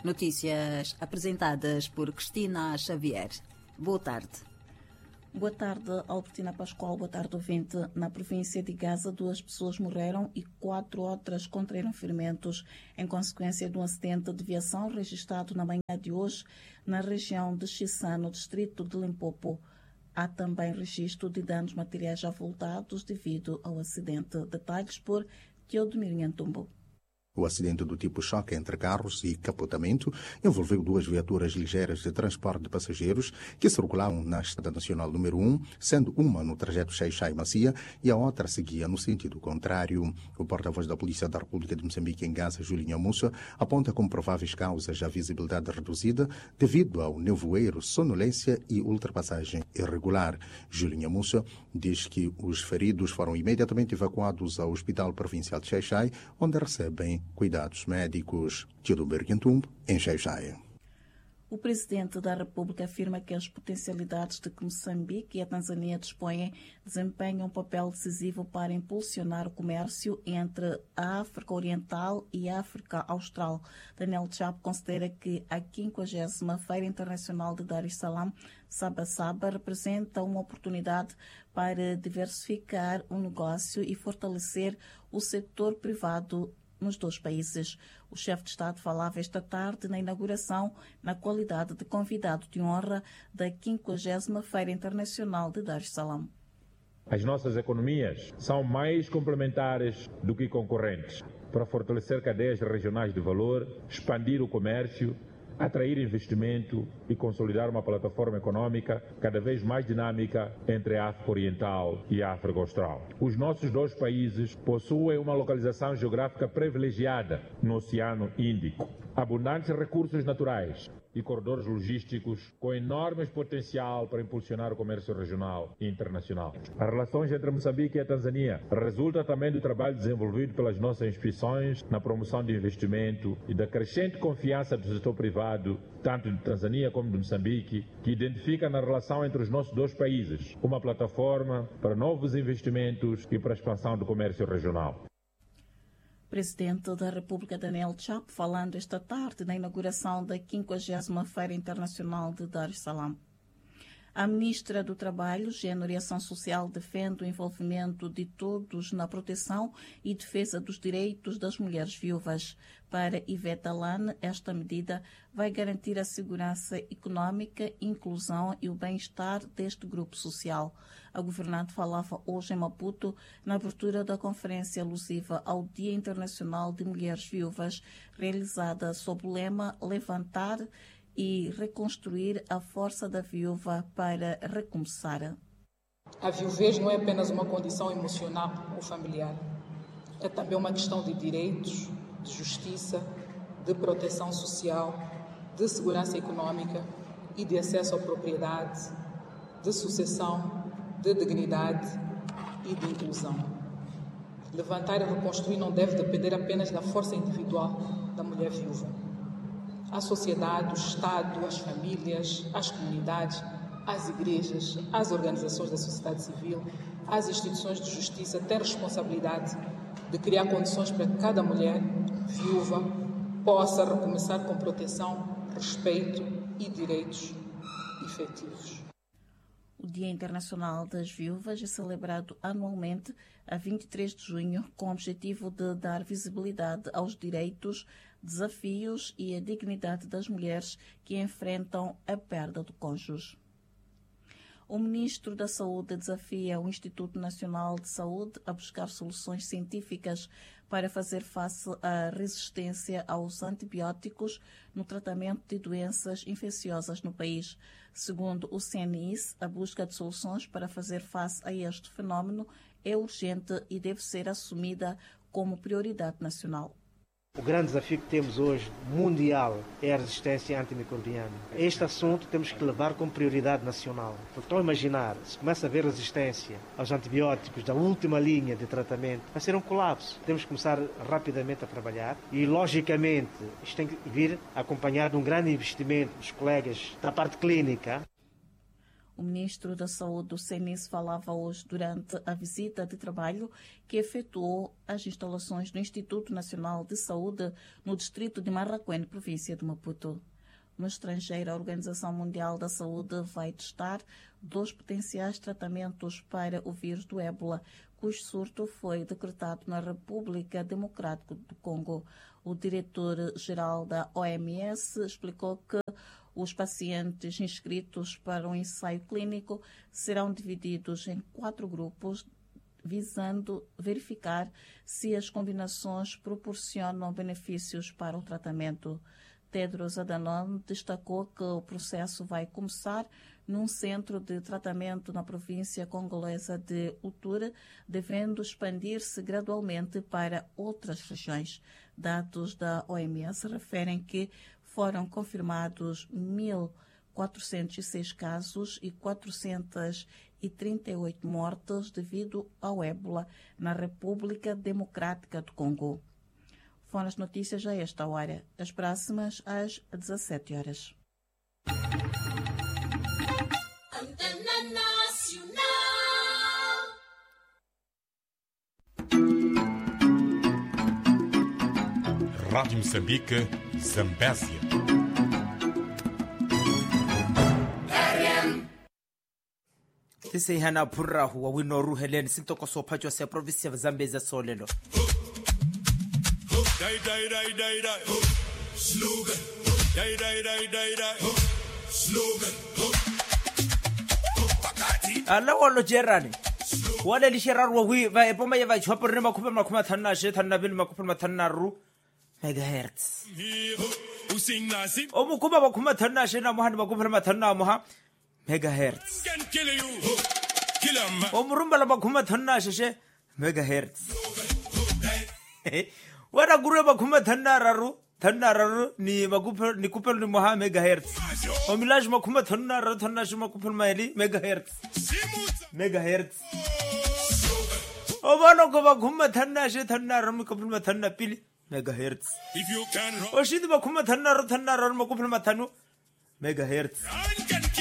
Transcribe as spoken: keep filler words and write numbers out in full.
Notícias apresentadas por Cristina Xavier. Boa tarde. Boa tarde, Albertina Pascoal. Boa tarde, ouvinte. Na província de Gaza, duas pessoas morreram e quatro outras contraíram ferimentos em consequência de um acidente de viação registrado na manhã de hoje na região de Xissan, no distrito de Limpopo. Há também registro de danos materiais avultados devido ao acidente. Detalhes por Teodomir Nhantumbo. O acidente do tipo choque entre carros e capotamento envolveu duas viaturas ligeiras de transporte de passageiros que circulavam na Estrada Nacional número um, sendo uma no trajeto Xai-Xai-Macia e a outra seguia no sentido contrário. O porta-voz da Polícia da República de Moçambique em Gaza, Julinho Mussa, aponta como prováveis causas a visibilidade reduzida devido ao nevoeiro, sonolência e ultrapassagem irregular. Julinho Mussa diz que os feridos foram imediatamente evacuados ao Hospital Provincial de Xai-Xai, onde recebem cuidados médicos. Teodomir Nhantumbo, em Xai-Xai. O presidente da República afirma que as potencialidades de que Moçambique e a Tanzânia dispõem desempenham um papel decisivo para impulsionar o comércio entre a África Oriental e a África Austral. Daniel Chapo considera que a quinquagésima Feira Internacional de Dar es Salaam Saba-Saba representa uma oportunidade para diversificar o negócio e fortalecer o setor privado nos dois países. O chefe de Estado falava esta tarde na inauguração na qualidade de convidado de honra da quinquagésima Feira Internacional de Dar es Salaam. As nossas economias são mais complementares do que concorrentes para fortalecer cadeias regionais de valor, expandir o comércio, atrair investimento e consolidar uma plataforma econômica cada vez mais dinâmica entre a África Oriental e a África Austral. Os nossos dois países possuem uma localização geográfica privilegiada no Oceano Índico, abundantes recursos naturais e corredores logísticos com enorme potencial para impulsionar o comércio regional e internacional. As relações entre Moçambique e a Tanzânia resultam também do trabalho desenvolvido pelas nossas instituições na promoção de investimento e da crescente confiança do setor privado, tanto de Tanzânia como de Moçambique, que identifica na relação entre os nossos dois países uma plataforma para novos investimentos e para a expansão do comércio regional. Presidente da República Daniel Chapo falando esta tarde na inauguração da quinquagésima Feira Internacional de Dar es Salaam. A ministra do Trabalho, Gênero e Ação Social defende o envolvimento de todos na proteção e defesa dos direitos das mulheres viúvas. Para Ivete Alane, esta medida vai garantir a segurança econômica, inclusão e o bem-estar deste grupo social. A governante falava hoje em Maputo na abertura da conferência alusiva ao Dia Internacional de Mulheres Viúvas, realizada sob o lema Levantar e reconstruir a força da viúva para recomeçar. A viuvez não é apenas uma condição emocional ou familiar. É também uma questão de direitos, de justiça, de proteção social, de segurança econômica e de acesso à propriedade, de sucessão, de dignidade e de inclusão. Levantar e reconstruir não deve depender apenas da força individual da mulher viúva. A sociedade, o Estado, as famílias, as comunidades, as igrejas, as organizações da sociedade civil, as instituições de justiça têm responsabilidade de criar condições para que cada mulher viúva possa recomeçar com proteção, respeito e direitos efetivos. O Dia Internacional das Viúvas é celebrado anualmente a vinte e três de junho com o objetivo de dar visibilidade aos direitos, desafios e a dignidade das mulheres que enfrentam a perda do cônjuge. O ministro da Saúde desafia o Instituto Nacional de Saúde a buscar soluções científicas para fazer face à resistência aos antibióticos no tratamento de doenças infecciosas no país. Segundo o C N I S, a busca de soluções para fazer face a este fenómeno é urgente e deve ser assumida como prioridade nacional. O grande desafio que temos hoje, mundial, é a resistência antimicrobiana. Este assunto temos que levar como prioridade nacional. Porque estão a imaginar, se começa a haver resistência aos antibióticos da última linha de tratamento, vai ser um colapso. Temos que começar rapidamente a trabalhar e, logicamente, isto tem que vir acompanhado de um grande investimento dos colegas da parte clínica. O ministro da Saúde do C N I S falava hoje durante a visita de trabalho que efetuou às instalações do Instituto Nacional de Saúde no distrito de Marraquém, província de Maputo. No estrangeiro, a Organização Mundial da Saúde vai testar dois potenciais tratamentos para o vírus do ébola, cujo surto foi decretado na República Democrática do Congo. O diretor-geral da O M S explicou que os pacientes inscritos para o ensaio clínico serão divididos em quatro grupos, visando verificar se as combinações proporcionam benefícios para o tratamento. Tedros Adhanom destacou que o processo vai começar num centro de tratamento na província congolesa de Uture, devendo expandir-se gradualmente para outras regiões. Dados da O M S referem que foram confirmados mil quatrocentos e seis casos e quatrocentas e trinta e oito mortes devido ao ébola na República Democrática do Congo. Foram as notícias a esta hora. As próximas às dezassete horas. Rádio Moçambique, Zambésia. Tise hana purra huwa winoru helen sintoko sopa jose provinsia Zambezia solelo. Dai dai dai dai dai slogan dai dai dai dai dai slogan Alla wallo jerani wala li sherar wa wi va epoma yeva chopper ne makupa makuma thanna she thanna bil makupa mathanna ru megahertz using nasib o mukuba makuma thanna she na mohani makupa mathanna moha megahertz can kill you kill em o murumba la makuma thanna she megahertz wara guru makuma thanna raru thanna raru ni makupa ni kupel ni moha megahertz o milaj makuma thanna raru thanna she makupa maili megahertz megahertz o bano ko makuma thanna she thanna raru makupa thanna pili megahertz if you can o shid makuma thanna raru thanna raru makupa mathanu megahertz